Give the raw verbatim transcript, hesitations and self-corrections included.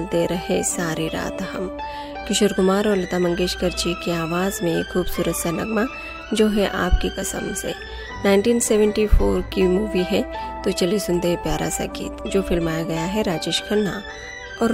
सुनते रहे सारी रात हम। किशोर कुमार और लता मंगेशकर जी की आवाज़ में एक खूबसूरत सा नगमा जो है आपकी कसम से। उन्नीस सौ चौहत्तर की मूवी है, तो चलिए सुनते हैं प्यारा सा गीत जो फिल्माया गया है राजेश खन्ना